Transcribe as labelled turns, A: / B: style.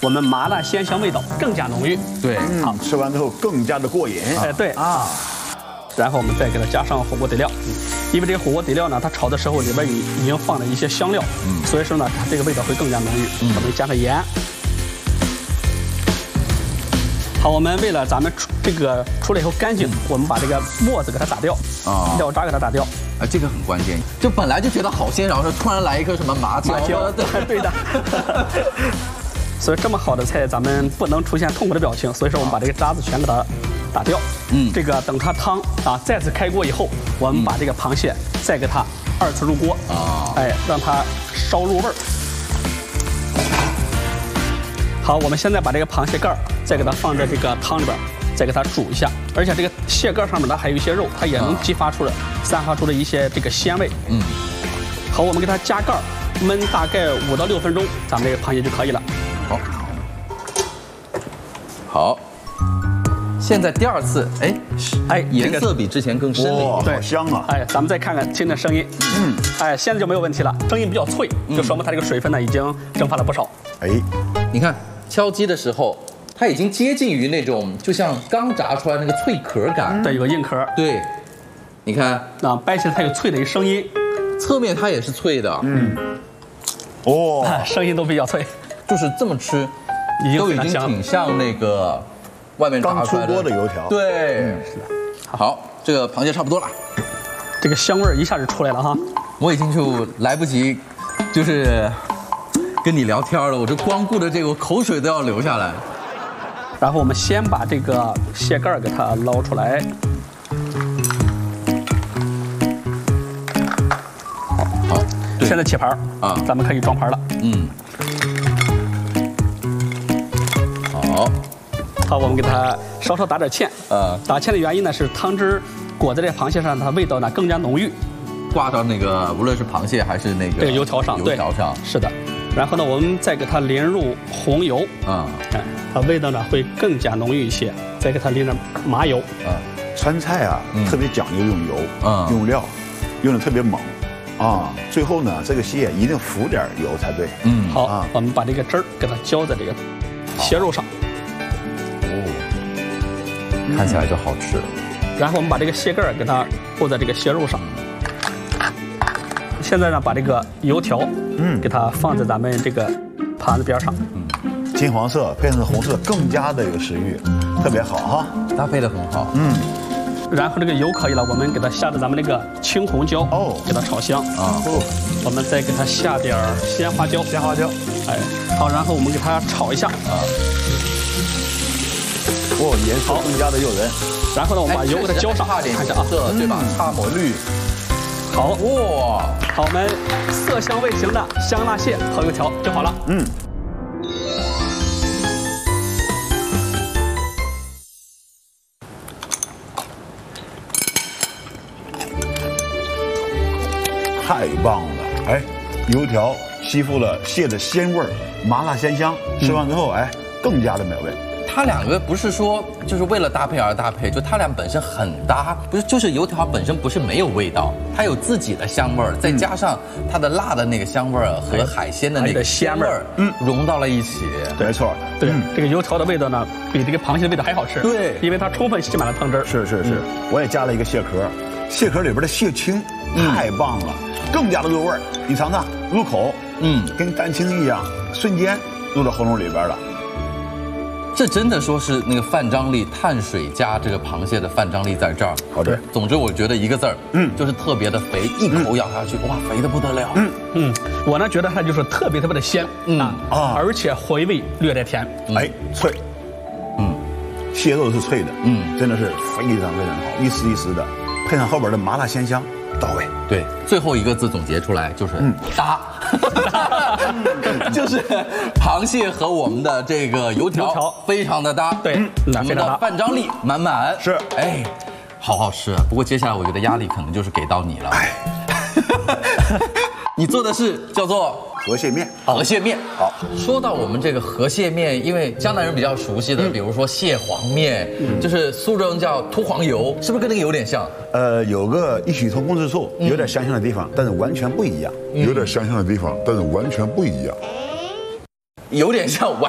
A: 我们麻辣鲜香味道更加浓郁。
B: 对，
A: 好，
C: 吃完之后更加的过瘾。
A: 哎，对啊。然后我们再给它加上火锅底料，因为这个火锅底料呢，它炒的时候里边已经放了一些香料，所以说呢，它这个味道会更加浓郁。我们加上盐。好，我们为了咱们这个出来以后干净，我们把这个沫子给它打掉，料渣给它打掉。
B: 这个很关键。就本来就觉得好鲜，然后突然来一颗什么麻椒，
A: 对的。所以这么好的菜，咱们不能出现痛苦的表情，所以说我们把这个渣子全给它打掉。这个等它汤再次开锅以后，我们把这个螃蟹再给它2次入锅让它烧入味儿。好，我们现在把这个螃蟹盖再给它放在这个汤里边，再给它煮一下。而且这个蟹盖上面呢还有一些肉，它也能散发出了一些这个鲜味。好，我们给它加盖焖大概5到6分钟，咱们这个螃蟹就可以了。
B: 好，现在第2次，颜色比之前更深了一点，
C: 对，好香啊！
A: 咱们再看看听听声音，现在就没有问题了，声音比较脆，就说明它这个水分呢已经蒸发了不少。
B: 你看敲击的时候，它已经接近于那种就像刚炸出来那个脆壳感，
A: 对，有个硬壳，
B: 对，你看
A: 掰起来它有脆的一声音，
B: 侧面它也是脆的，
A: 声音都比较脆，
B: 就是这么吃。都已经挺像那个外面炸出来的
C: 刚出锅的油条。
B: 对，是的。好，这个螃蟹差不多了，
A: 这个香味儿一下就出来了哈。
B: 我已经就来不及，就是跟你聊天了，我就光顾着这个，我口水都要流下来。
A: 然后我们先把这个蟹盖给它捞出来。
B: 好，
A: 现在起盘咱们可以装盘了。好，我们给它稍稍打点芡。打芡的原因呢是汤汁裹在这螃蟹上，它味道呢更加浓郁。
B: 挂到那个无论是螃蟹还是那个
A: 这个油条上，是的。然后呢，我们再给它淋入红油，它味道呢会更加浓郁一些。再给它淋上麻油。
C: 川菜特别讲究用油，用料，用的特别猛。最后呢，这个蟹一定浮点油才对。
A: 好，我们把这个汁儿给它浇在这个蟹肉上。
B: 看起来就好吃。
A: 然后我们把这个蟹盖给它铺在这个蟹肉上。现在呢，把这个油条，给它放在咱们这个盘子边上。
C: 金黄色配上红色，更加的有食欲，特别好哈，
B: 搭配的很好。
A: 然后这个油可以了，我们给它下的咱们这个青红椒，给它炒香。我们再给它下点鲜花椒。好，然后我们给它炒一下。
C: 颜色更加的诱人。
A: 然后呢，我们把油给它浇上，
B: 差点颜色，对吧？差抹绿。
A: 好，好，我们色香味型的香辣蟹和油条就好了。
C: 太棒了！油条吸附了蟹的鲜味儿，麻辣鲜香，吃完之后更加的美味。
B: 它两个不是说就是为了搭配而搭配，就它俩本身很搭，不是就是油条本身不是没有味道，它有自己的香味儿，再加上它的辣的那个香味儿和海鲜的那个鲜味儿，融到了一起。
C: 没错，
A: 对，这个油条的味道呢，比这个螃蟹的味道还好吃。
B: 对，
A: 因为它充分吸满了汤汁儿。
C: 是，我也加了一个蟹壳，蟹壳里边的蟹青太棒了，更加的入味儿。你尝尝，入口，跟蛋清一样，瞬间入到喉咙里边了。
B: 这真的说是那个饭张力，碳水加这个螃蟹的饭张力在这儿。
C: 好的，
B: 总之我觉得一个字儿，就是特别的肥，一口咬下去，哇，肥的不得了。
A: 我呢觉得它就是特别的鲜，而且回味略带甜，
C: 脆，蟹肉是脆的，真的是非常好，一丝一丝的，配上后边的麻辣鲜香，到位。
B: 对，最后一个字总结出来就是搭。就是螃蟹和我们的这个油条非常的搭，
A: 对，
B: 我们的饭张力满满，
C: 是，
B: 好好吃。不过接下来我觉得压力可能就是给到你了，你做的是叫做
C: 河蟹面，
B: 河蟹面。
C: 好，
B: 说到我们这个河蟹面，因为江南人比较熟悉的，比如说蟹黄面，就是苏州人叫秃黄油，是不是跟那个有点像？
C: 有个异曲同工之处，有点相像的地方，但是完全不一样。
B: 有点相像的地方，但是完全不一样。有点像，完